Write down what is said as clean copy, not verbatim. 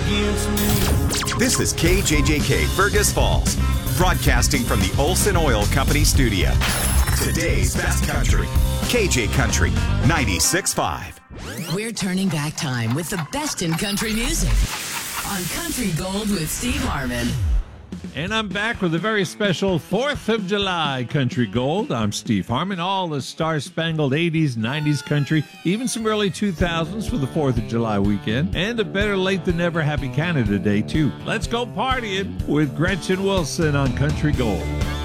against me. This is KJJK Fergus Falls, broadcasting from the Olson Oil Company studio. Today's best country, KJ Country 96.5. We're turning back time with the best in country music on Country Gold with Steve Harmon. And I'm back with a very special 4th of July Country Gold. I'm Steve Harmon. All the star-spangled 80s, 90s country, even some early 2000s for the 4th of July weekend. And a better late than never Happy Canada Day, too. Let's go partying with Gretchen Wilson on Country Gold.